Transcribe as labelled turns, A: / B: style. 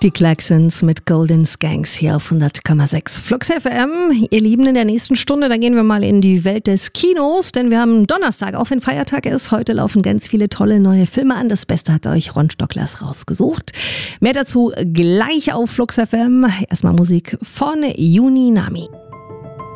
A: Die Klaxons mit Golden Skanks hier auf 100,6 Flux FM. Ihr Lieben, in der nächsten Stunde, da gehen wir mal in die Welt des Kinos, denn wir haben Donnerstag, auch wenn Feiertag ist. Heute laufen ganz viele tolle neue Filme an. Das Beste hat euch Ron Stocklers rausgesucht. Mehr dazu gleich auf Flux FM. Erstmal Musik von Juni Nami.